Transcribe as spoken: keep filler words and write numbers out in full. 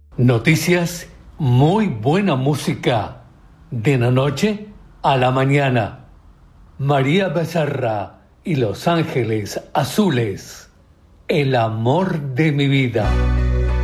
Noticias, muy buena música. De la noche a la mañana. María Becerra y Los Ángeles Azules. El amor de mi vida.